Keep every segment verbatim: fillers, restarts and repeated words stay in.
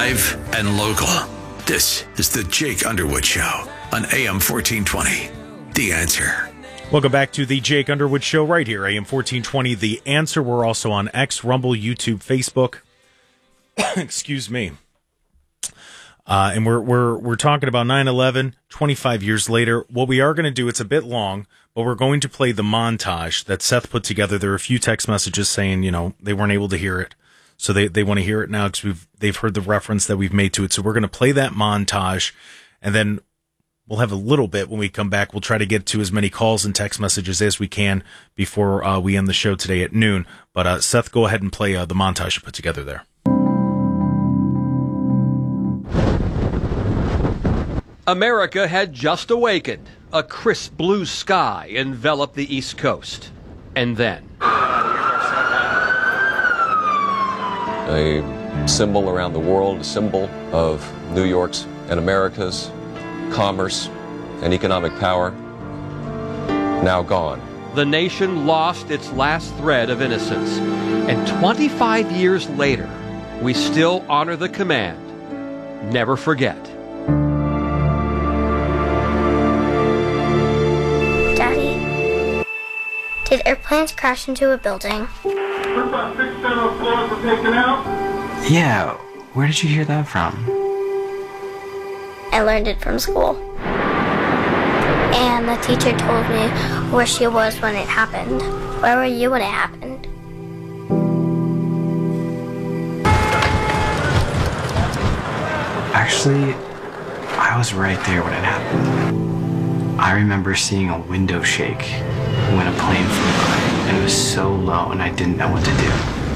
Live and local. This is the Jake Underwood Show on A M fourteen twenty. The Answer. Welcome back to the Jake Underwood Show right here, A M fourteen twenty. The Answer. We're also on X, Rumble, YouTube, Facebook. Excuse me. Uh, and we're we're we're talking about nine eleven, twenty-five years later. What we are going to do, it's a bit long, but we're going to play the montage that Seth put together. There are a few text messages saying, you know, they weren't able to hear it. So they, they want to hear it now because we've they've heard the reference that we've made to it. So we're going to play that montage, and then we'll have a little bit when we come back. We'll try to get to as many calls and text messages as we can before uh, we end the show today at noon. But uh, Seth, go ahead and play uh, the montage you put together there. America had just awakened. A crisp blue sky enveloped the East Coast. And then... a symbol around the world, a symbol of New York's and America's commerce and economic power, now gone. The nation lost its last thread of innocence. And twenty-five years later, we still honor the command, never forget. Daddy, did airplanes crash into a building? Yeah, where did you hear that from? I learned it from school. And the teacher told me where she was when it happened. Where were you when it happened? Actually, I was right there when it happened. I remember seeing a window shake when a plane flew by, and it was so low and I didn't know what to do.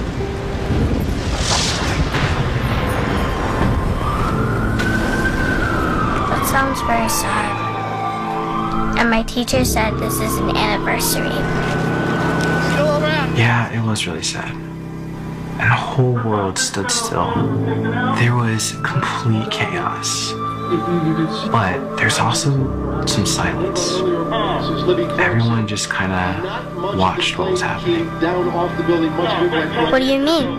That sounds very sad. And my teacher said this is an anniversary. Still around. Yeah, it was really sad. And the whole world stood still. There was complete chaos. But there's also some silence. Everyone just kind of watched what was happening. What do you mean?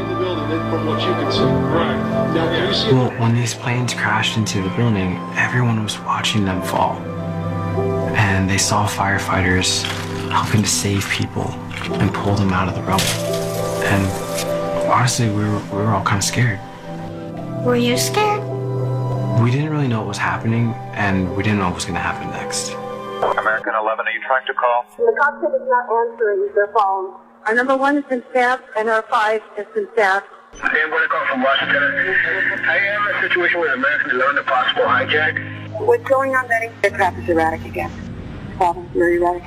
Well, when these planes crashed into the building, everyone was watching them fall. And they saw firefighters helping to save people and pull them out of the rubble. And honestly, we were, we were all kind of scared. Were you scared? We didn't really know what was happening, and we didn't know what was going to happen next. American eleven, are you trying to call? The cockpit is not answering their phone. Our number one has been staffed, and our five has been staffed. I am going to call from Washington. I am in a situation with American eleven, a possible hijack. What's going on, Betty? The crap is erratic again. Problem, very erratic.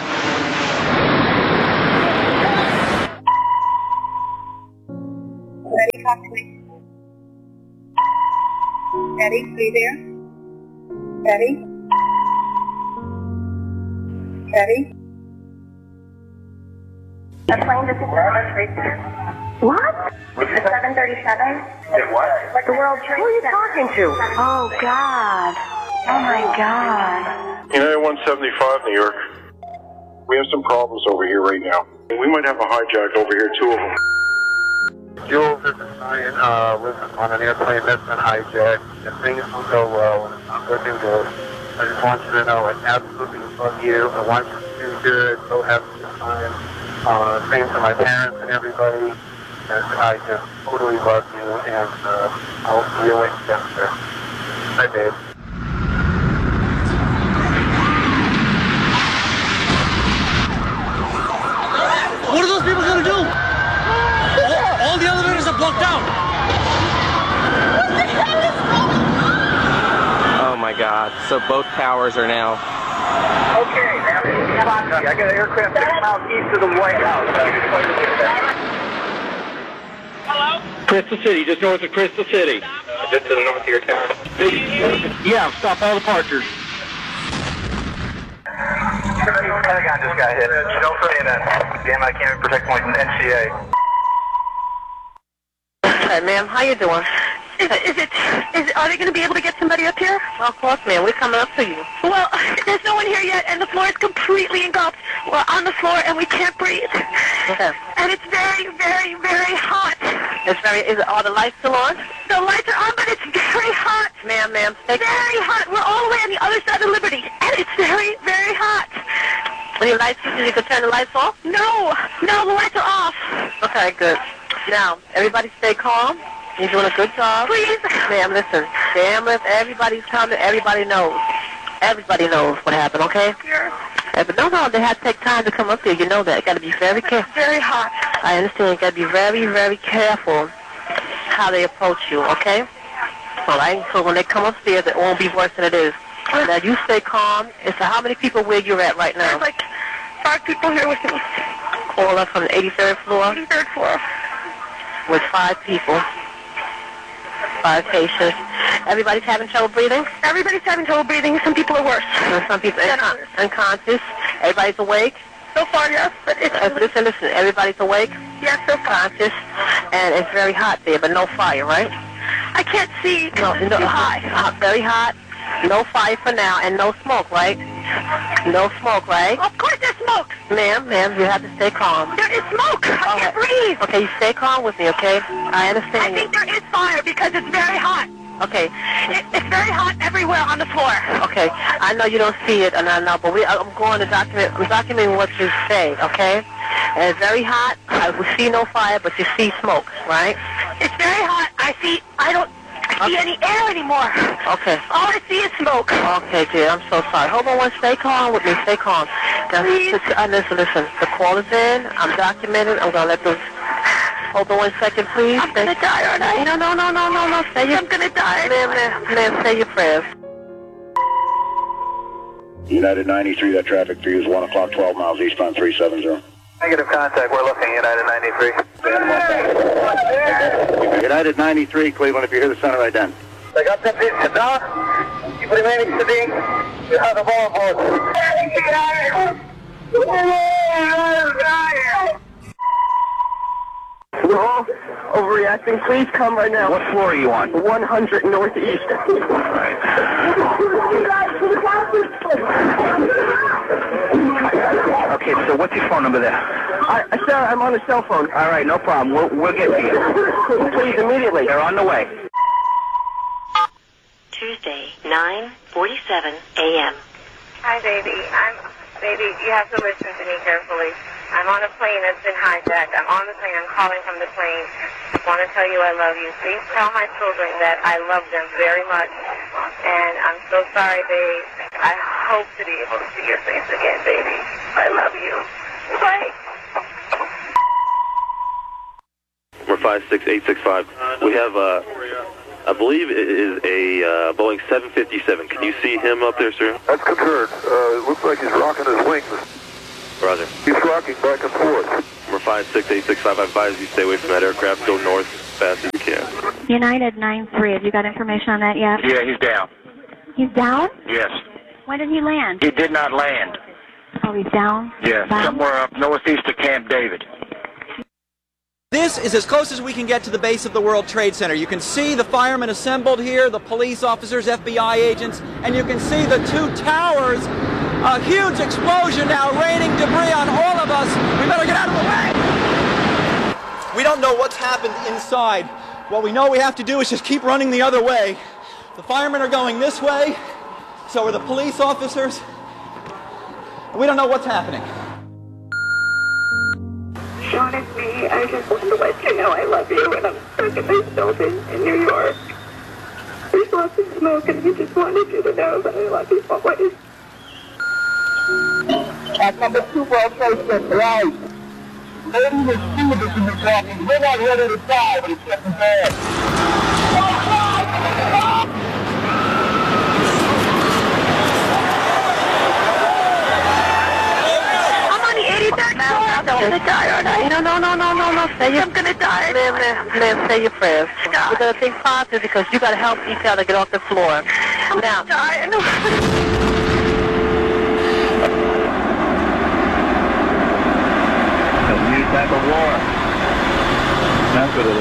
Betty, talk to me. Betty, are you there? Betty? Betty? The plane just exploded right there. What? The seven thirty-seven. Did what? Like the World Trade Center. Who are you talking to? Oh, God. Oh, my God. United one seventy-five, New York. We have some problems over here right now. We might have a hijack over here, two of them. Jules, this is Ryan. Uh, was on an airplane that's been hijacked. If things don't go well, and it's not good news, I just want you to know I absolutely love you. I want you to do good. Go have a good time. Uh, same to my parents and everybody. And I just totally love you, and uh, I'll see you later, Jennifer. Bye, babe. What are those people going to do? All, all the elevators are blocked out. What the hell is going on? Oh my God. So both towers are now. Okay, now this is Foxy. I got an aircraft six miles east of the White House. Hello? Crystal City, just north of Crystal City. Just to the north of your town. Yeah, stop all departures. Pentagon just got hit. Don't say that. Damn, I can't protect my N C A. Hi, ma'am. How you doing? Is, is it, is it, are they going to be able to get somebody up here? Well, of course, ma'am. We're coming up to you. Well, there's no one here yet, and the floor is completely engulfed. We're on the floor, and we can't breathe. Okay. And it's very, very, very hot. It's very, is, are the lights still on? The lights are on, but it's very hot. Ma'am, ma'am. Very hot. We're all the way on the other side of Liberty, and it's very, very hot. Any lights, you could turn the lights off? No, no, the lights are off. Okay, good. Now, everybody stay calm. You're doing a good job. Please. Ma'am, listen. The ambulance, everybody's coming, everybody knows. Everybody knows what happened, okay? Sure. Yeah, but no, no, they have to take time to come up here. You know that. You got to be very careful. It's very hot. I understand. You got to be very, very careful how they approach you, okay? All right? So when they come upstairs, it won't be worse than it is. Now, you stay calm. And so how many people where you're at right now? There's like five people here with me. All up from the eighty-third floor? eighty-third floor. With five people. Five patients. Everybody's having trouble breathing? Everybody's having trouble breathing. Some people are worse. And some people are uncon- unconscious. Everybody's awake? So far, yes. But it's uh, listen, listen. Everybody's awake? Yes, so far. Conscious. And it's very hot there, but no fire, right? I can't see. No, it's no, too high. Uh, very hot. No fire for now, and no smoke, right? No smoke, right? Of course there's smoke. Ma'am, ma'am, you have to stay calm. There is smoke. I can't breathe. Okay, you stay calm with me, okay? I understand. I think there is fire because it's very hot. Okay. It, it's very hot everywhere on the floor. Okay. I know you don't see it, and I know, but we, I'm going to document, I'm documenting what you say, okay? And it's very hot. I will see no fire, but you see smoke, right? It's very hot. I see, I don't see any air anymore. Okay. All I see is smoke. Okay, dear. I'm so sorry. Hold on one. Stay calm with me. Stay calm. Now, please. Uh, listen, listen. The call is in. I'm documenting. I'm going to let those... Hold on one second, please. I'm going to die, aren't I? No, no, no, no, no, no. Say your... I'm going to die. Ma'am, ma'am, ma'am, say your prayers. United ninety-three, that traffic for you is one o'clock, twelve miles eastbound three seven zero. Negative contact. We're looking. United ninety-three. United ninety-three, Cleveland, if you hear the center ident. I got that piece of dog. Keep remaining steady. You have the ball, boys. No, overreacting. Please come right now. What floor are you on? one hundred Northeast. All right. Okay, so what's your phone number there? I, sir, I'm on a cell phone. All right, no problem. We'll, we'll get to you. Please, immediately. They're on the way. Tuesday, nine forty-seven a.m. Hi, baby. I'm, baby, you have to listen to me carefully. I'm on a plane that's been hijacked. I'm on the plane. I'm calling from the plane. I want to tell you I love you. Please tell my children that I love them very much. And I'm so sorry, babe. I hope to be able to see your face again, baby. I love you. Bye. We're five six eight six five. We have, uh, I believe it is a uh, Boeing seven fifty-seven. Can you see him up there, sir? That's confirmed. Uh, it looks like he's rocking his wings. Roger. He's rocking back and forth. We're five six eight six five. I advise you stay away from that aircraft. Go north as fast as you can. United nine three. Have you got information on that yet? Yeah, he's down. He's down? Yes. When did he land? He did not land. Oh, he's down? Yes, down? somewhere up northeast of Camp David. This is as close as we can get to the base of the World Trade Center. You can see the firemen assembled here, the police officers, F B I agents, and you can see the two towers. A huge explosion now, raining debris on all of us. We better get out of the way. We don't know what's happened inside. What we know we have to do is just keep running the other way. The firemen are going this way, so are the police officers. We don't know what's happening. Sean, it's me. I just want to let you know I love you, and I'm stuck in this building in New York. There's lots of smoke, and I just wanted you to know that I love you always. At number two World Trade Center, right. Ladies and students in the talking. We're not ready to die, but it's getting bad. I'm on the eighty-third floor. I'm gonna die, aren't I? No, no, no, no, no, no. Say your, I'm gonna die. Ma'am, ma'am, ma'am, say your prayers. God. We're gonna think positive because you gotta help each other get off the floor. I'm now. Gonna die. No. Type of war. That's what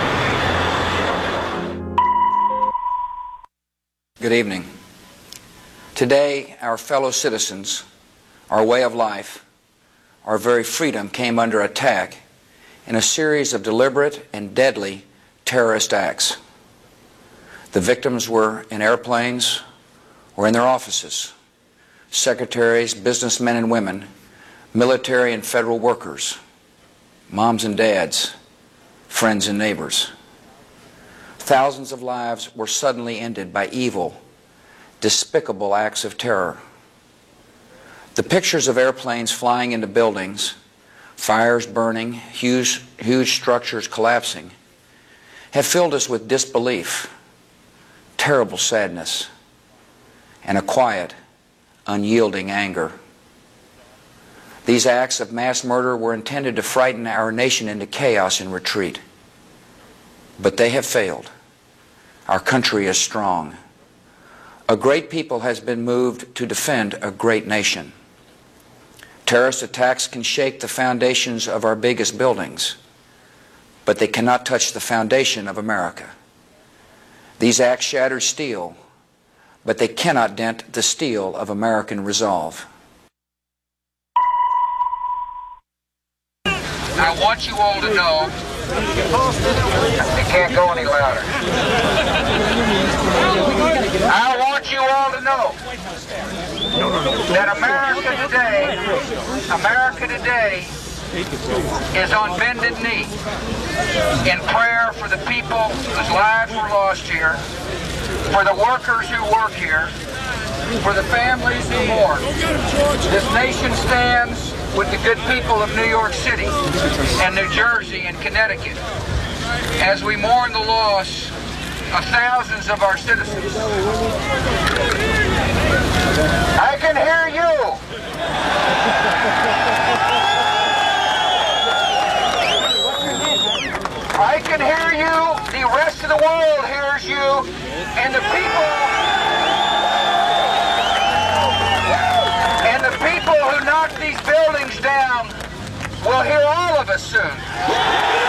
it is. Good evening. Today, our fellow citizens, our way of life, our very freedom came under attack in a series of deliberate and deadly terrorist acts. The victims were in airplanes or in their offices, secretaries, businessmen and women, military and federal workers, moms and dads, friends and neighbors. Thousands of lives were suddenly ended by evil, despicable acts of terror. The pictures of airplanes flying into buildings, fires burning, huge, huge structures collapsing, have filled us with disbelief, terrible sadness, and a quiet, unyielding anger. These acts of mass murder were intended to frighten our nation into chaos and retreat. But they have failed. Our country is strong. A great people has been moved to defend a great nation. Terrorist attacks can shake the foundations of our biggest buildings, but they cannot touch the foundation of America. These acts shattered steel, but they cannot dent the steel of American resolve. I want you all to know, it can't go any louder. I want you all to know that America today, America today is on bended knee in prayer for the people whose lives were lost here, for the workers who work here, for the families who mourn. This nation stands with the good people of New York City and New Jersey and Connecticut as we mourn the loss of thousands of our citizens. I can hear you. I can hear you. The rest of the world hears you. And the people and the people who knock these buildings down will hear all of us soon.